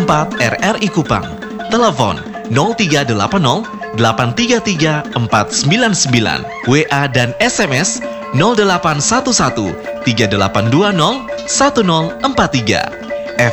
4 RRI Kupang. Telepon 0380 833 499, WA dan SMS 0811 3820 1043.